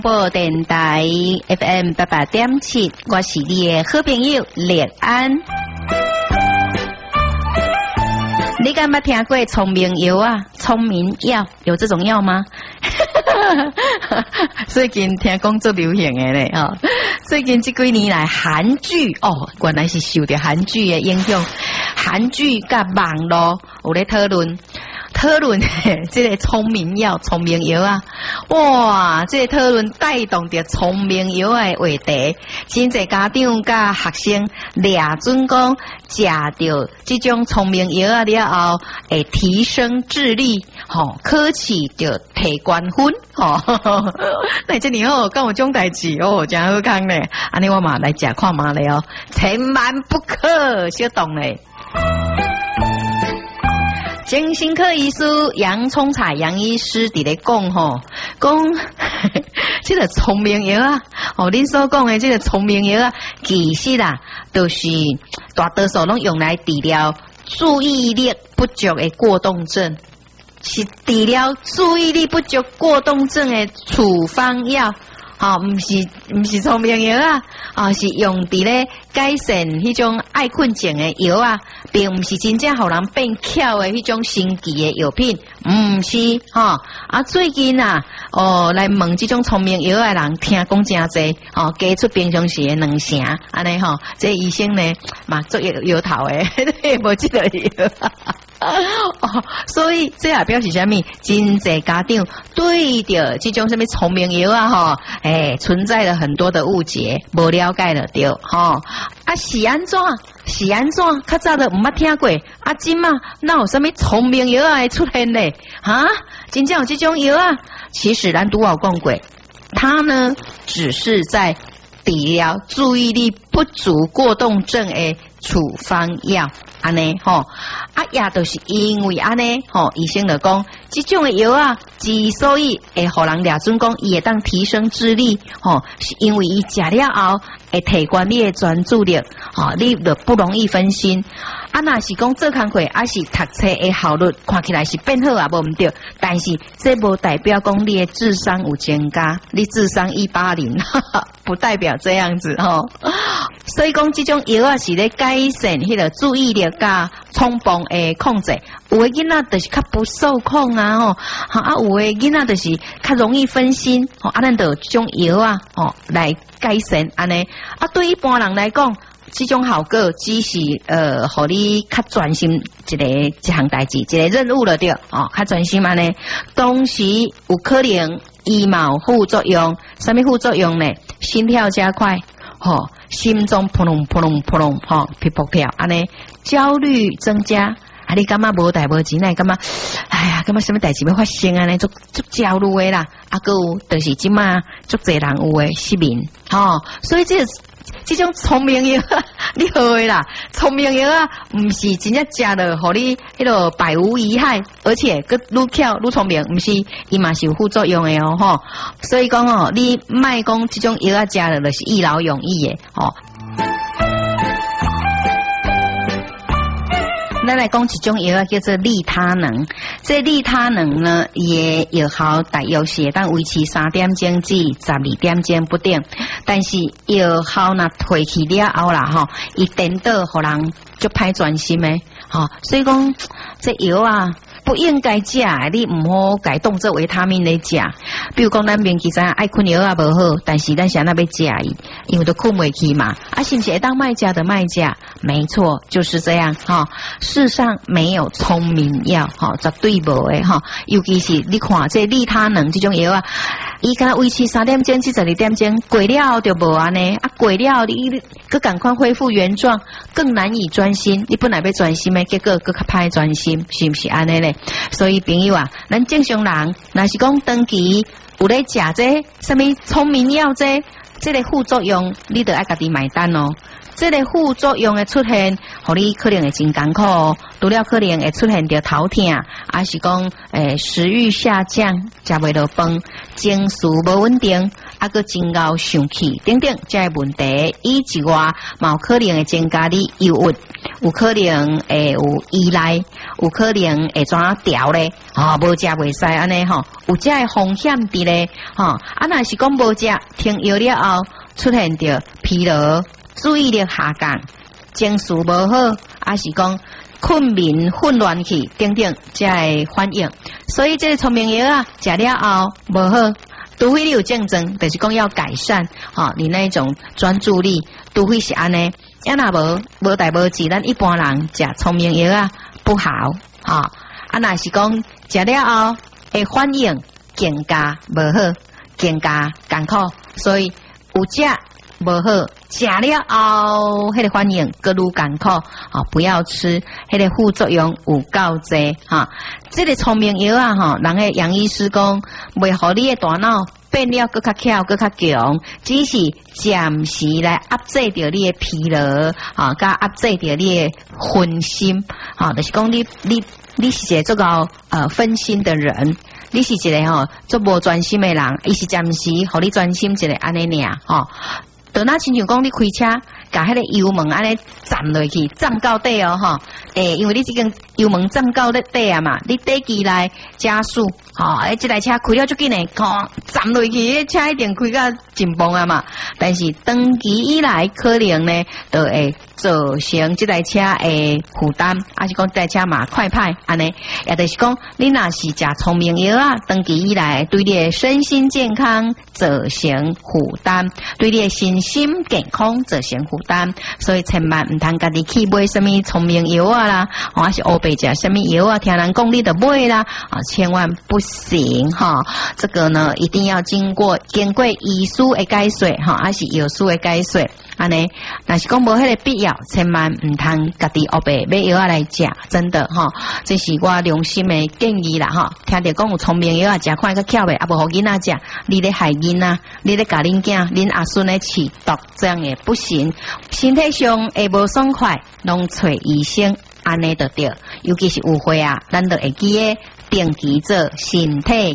播电台 FM 88.7，我是你的好朋友烈安。你敢捌听过聪明药啊？聪明药有这种药吗？最近听讲做流行的咧哦，最近这几年来韩剧哦，原来是受到韩剧的影响，韩剧甲网络有咧讨论这个聪明药啊，哇！这个讨论带动着聪明药的话题，真侪家长甲学生俩准讲食着这种聪明药啊了后，会提升智力，考试就提高分，那这年哦，干有种代志哦，真好康咧！安尼我嘛来食看嘛咧哦，千万不可小动咧。精神科医师杨聪彩杨医师伫咧讲讲这个聪明药啊，恁所讲的这个聪明药啊，其实啊，都是大多数拢用来治疗注意力不足的过动症，是治疗注意力不足过动症的处方药。唔是聪明药啊，是用伫咧改善迄种爱困症的药啊，并唔是真正互人变巧的迄种神奇的药品，唔是最近来问这种聪明药的人，听讲真济加出平常时的2成，安尼这医生呢嘛做摇头的，无这个药。所以这也表示什么？真济家长对着这种什么聪明药啊，存在了很多的误解，无了解了对是安怎？较早都唔捌听过，今嘛哪有什么聪明药啊会出现咧？真正有这种药啊？其实咱都有讲过，它呢只是在治疗注意力不足过动症的处方药。安尼也就是因为安尼医生就讲，这种的药啊，之所以会互人俩准讲伊会当提升智力是因为伊食了后会提高你的专注力你就不容易分心。若是讲做工课，是读册的效率看起来是变好无毋对，但是这无代表讲你的智商有增加，你智商180，不代表这样子所以讲这种药啊是咧改善迄个注意力甲冲动的控制，有的囡仔就是较不受控有的囡仔就是较容易分心咱就这种药来改善安尼对一般人来讲，这种效果只是互你较专心一项代志，一个任务了对较专心安尼，同时有可能伊有副作用，什么副作用呢？心跳加快心中扑隆扑隆扑隆噼扑跳安尼，焦虑增加你感觉无代无志呢？感觉感觉什么代志要发生安尼，足焦虑的啦，还有就是即马足侪人有的失眠所以这种聪明药你好的啦，聪明药啊，唔是真正食了互你迄个百无一害，而且佮愈巧愈聪明，唔是伊嘛是有副作用的所以讲你莫讲这种药啊食了就是一劳永逸的咱来讲一种药叫做利他能，这利他能呢，伊的药效大约是当维持3点钟至12点钟不定，但是药效若退去了后啦伊颠倒互人就歹专心的所以讲这药啊不应该食，你唔好改动作维他命来食。比如讲咱明其实爱困药啊无好，但是咱想那要食伊，因为都困袂去嘛。是不是会当卖食的卖食？没错，就是这样世上没有聪明药绝对无的尤其是你看这利他能这种药啊，伊敢维持3点钟至12点钟，过了就无安尼过了你佮赶快恢复原状，更难以专心。你本来要专心的，结果佮较歹专心，是不是安尼咧？所以朋友啊，咱正常人若是讲长期有咧食这什么聪明药这个副作用，你得爱家己买单这个副作用的出现，互你可能会真艰苦除了可能会出现着头痛，还是讲食欲下降，食袂落饭，情绪无稳定，个真熬生气等等这些问题，以及嘛有可能会增加你忧郁。 有可能会有依赖，有可能会怎样调咧？无食袂使安尼吼，有这个风险伫咧吼。若是讲无食，停药了后出现着疲劳、注意力下降、情绪无好，还是讲困眠、混乱去等等这个反应。所以这个聪明药啊，食了后无好。除非你有症状，就是讲要改善你那种专注力，除非是安尼。若无代无志，咱一般人食聪明药啊不好若是讲食了后会反应更加无好，更加艰苦，所以有食无好，食了后迄个反应更愈艰苦不要吃，迄个副作用有够济这个聪明药啊人个杨医师讲，袂互你的大脑变了更较巧、更较强，只是暂时来压制着你的疲劳甲压制着你的分心就是讲你是一个做到分心的人，你是一个做无专心的人，伊是暂时互你专心一个安尼尔就那亲像讲你开车，甲迄个油门安尼站落去，站到底因为你这个油门站到底啊嘛，你底机来加速这台车开了足紧诶，站落去，车一定开到真棒啊嘛。但是长期以来，可能呢，就会造成这台车诶负担，还是讲这台车嘛快派安尼，也就是讲你若是食聪明药啊，长期以来对你的身心健康造成负担，对你的身心健康造成负担，所以千万唔通家己去买什么聪明药啊啦，或是黑白食什么药啊，听人讲你就买啦千万不行这个呢一定要经过医师的解说还是药师的解说安尼，若是讲无迄个必要，千万唔通家己黑白买药来食，真的这是我良心的建议啦听到讲有聪明药食快较巧的，无互囡仔食，你咧害囡仔，你咧甲恁囝、恁阿孙咧饲毒，这样也不行。身体上会无爽快，拢找医生，安尼就对。尤其是有血咱就会记得定期做身体